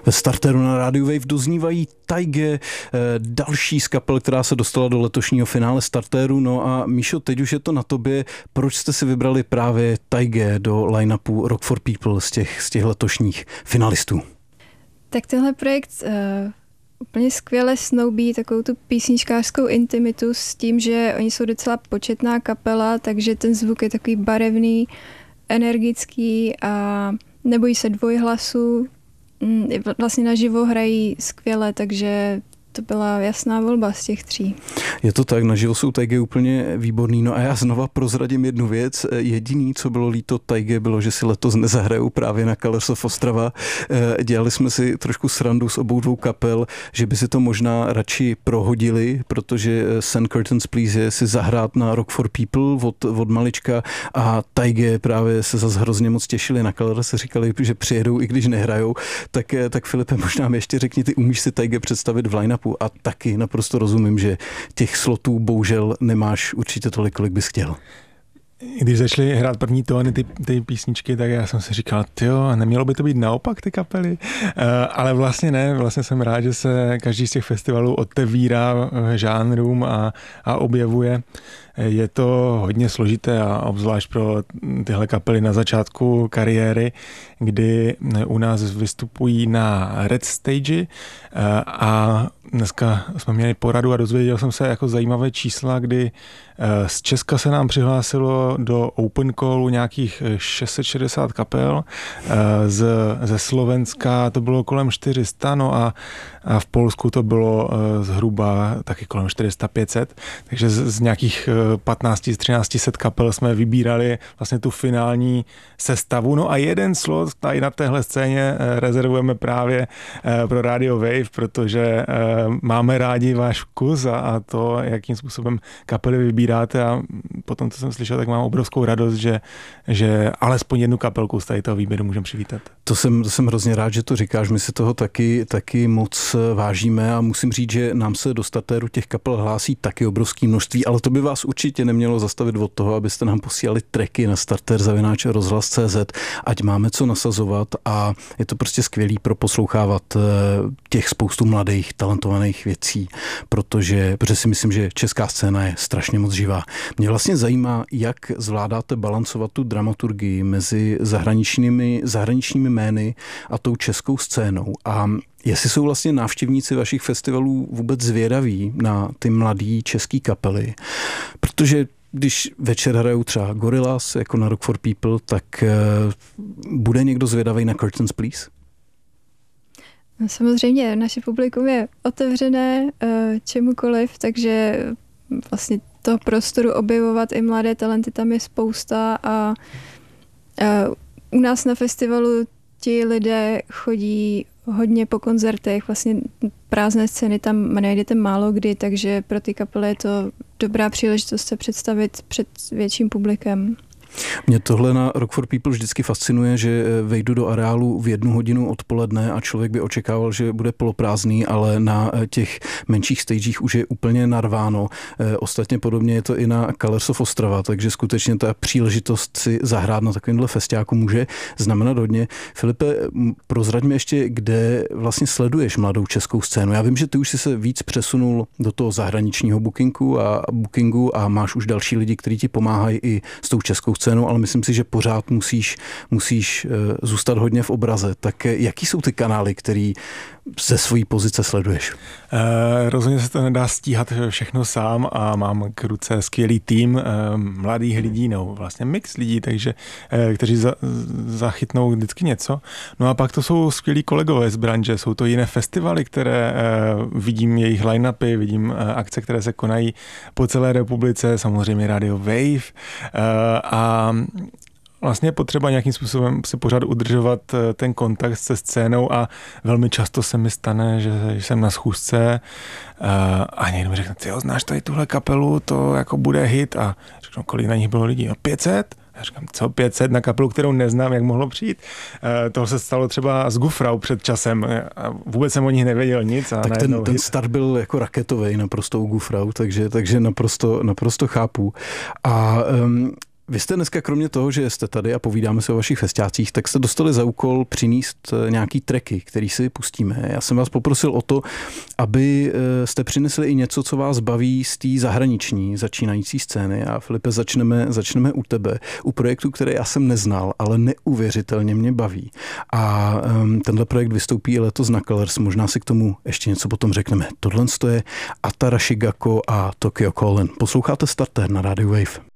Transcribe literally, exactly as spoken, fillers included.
Ve starteru na rádiu Wave doznívají Taige, další z kapel, která se dostala do letošního finále starteru. No a Míšo, teď už je to na tobě. Proč jste si vybrali právě Taige do line-upu Rock for People z těch, z těch letošních finalistů? Tak tenhle projekt uh, úplně skvěle snoubí takovou tu písničkářskou intimitu s tím, že oni jsou docela početná kapela, takže ten zvuk je takový barevný, energický a nebojí se dvojhlasu. Vlastně naživo hrají skvěle, takže to byla jasná volba z těch tří. Je to tak, naživo jsou Taige úplně výborný. No a já znova prozradím jednu věc. Jediný, co bylo líto Taige, bylo, že si letos nezahrajou právě na Colors of Ostrava. Dělali jsme si trošku srandu s obou dvou kapel, že by si to možná radši prohodili, protože Send Curtains Please je si zahrát na Rock for People od, od malička a Taige právě se zase hrozně moc těšili na Colors, říkali, že přijedou, i když nehrajou. Tak, tak Filipe, možná mi ještě řekni, ty umíš si Taige představit v line-upu? A taky naprosto rozumím, že těch slotů bohužel nemáš určitě tolik, kolik bys chtěl. Když začaly hrát první tóny ty, ty písničky, tak já jsem si říkal, tyjo, nemělo by to být naopak ty kapely? Uh, ale vlastně ne, vlastně jsem rád, že se každý z těch festivalů otevírá žánrům a, a objevuje. Je to hodně složité a obzvlášť pro tyhle kapely na začátku kariéry, kdy u nás vystupují na Red Stage a dneska jsme měli poradu a dozvěděl jsem se jako zajímavé čísla, kdy z Česka se nám přihlásilo do Open Callu nějakých šest set šedesát kapel, z, ze Slovenska to bylo kolem čtyři sta, no a, a v Polsku to bylo zhruba taky kolem čtyři sta pět set, takže z, z nějakých patnáct až třináct set kapel jsme vybírali vlastně tu finální sestavu. No a jeden slot tady na téhle scéně rezervujeme právě pro Radio Wave, protože máme rádi váš vkus a, a to, jakým způsobem kapely vybíráte a potom, co jsem slyšel, tak mám obrovskou radost, že, že alespoň jednu kapelku z tady toho výběru můžeme přivítat. To jsem, to jsem hrozně rád, že to říkáš. My si toho taky, taky moc vážíme a musím říct, že nám se do startéru těch kapel hlásí taky obrovské množství, ale to by vás určitě nemělo zastavit od toho, abyste nám posílali tracky na starter zavináč rozhlas tečka cé zet, ať máme co nasazovat a je to prostě skvělý proposlouchávat těch spoustu mladých, talentovaných věcí, protože, protože si myslím, že česká scéna je strašně moc živá. Mě vlastně zajímá, jak zvládáte balancovat tu dramaturgii mezi zahraničními, zahraničními jmény a tou českou scénou a jestli jsou vlastně návštěvníci vašich festivalů vůbec zvědaví na ty mladý český kapely, protože když večer hrajou třeba Gorillaz jako na Rock for People, tak uh, bude někdo zvědavý na Curtains Please? No, samozřejmě, naše publikum je otevřené uh, čemukoliv, takže vlastně toho prostoru objevovat i mladé talenty tam je spousta a uh, u nás na festivalu ti lidé chodí hodně po koncertech, vlastně prázdné scény tam najdete málo kdy, takže pro ty kapely je to dobrá příležitost se představit před větším publikem. Mě tohle na Rock for People vždycky fascinuje, že vejdu do areálu v jednu hodinu odpoledne a člověk by očekával, že bude poloprázdný, ale na těch menších stagech už je úplně narváno. Ostatně podobně je to i na Colors of Ostrava, takže skutečně ta příležitost si zahrát na takovémhle festiáku může znamenat hodně. Filipe, prozrať mi ještě, kde vlastně sleduješ mladou českou scénu. Já vím, že ty už jsi se víc přesunul do toho zahraničního bookingu a bookingu a máš už další lidi, kteří ti pomáhají i s tou českou scénu, ale myslím si, že pořád musíš, musíš zůstat hodně v obraze. Tak jaký jsou ty kanály, který ze svojí pozice sleduješ? E, rozhodně se to nedá stíhat všechno sám a mám k ruce skvělý tým e, mladých lidí, no vlastně mix lidí, takže e, kteří za, zachytnou vždycky něco. No a pak to jsou skvělí kolegové z branže, jsou to jiné festivaly, které e, vidím jejich line-upy, vidím e, akce, které se konají po celé republice, samozřejmě Radio Wave e, a vlastně je potřeba nějakým způsobem si pořád udržovat ten kontakt se scénou a velmi často se mi stane, že jsem na schůzce a někdo mi řekne, tyjo, znáš tady tuhle kapelu, to jako bude hit a řeknu, kolik na nich bylo lidí? No pět set? Já říkám, co pět set na kapelu, kterou neznám, jak mohlo přijít. E, toho se stalo třeba s Gufrau před časem. A vůbec jsem o nich nevěděl nic. A tak ten, ten start byl jako raketový naprosto u Gufrau, takže, takže naprosto, naprosto chápu. A um, Vy jste dneska kromě toho, že jste tady a povídáme se o vašich festiácích, tak jste dostali za úkol přinést nějaký tracky, který si pustíme. Já jsem vás poprosil o to, aby jste přinesli i něco, co vás baví z té zahraniční začínající scény. A Filipe, začneme, začneme u tebe, u projektu, který já jsem neznal, ale neuvěřitelně mě baví. A um, tenhle projekt vystoupí letos na Colors, možná si k tomu ještě něco potom řekneme. Tohle je Atara Shigako a Tokyo Calling. Posloucháte Starter na Radio Wave.